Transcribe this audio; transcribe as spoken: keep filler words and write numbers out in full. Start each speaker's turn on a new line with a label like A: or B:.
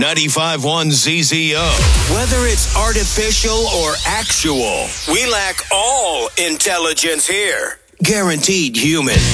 A: ninety-five point one Z Z O. Whether it's artificial or actual, we lack all intelligence here. Guaranteed human.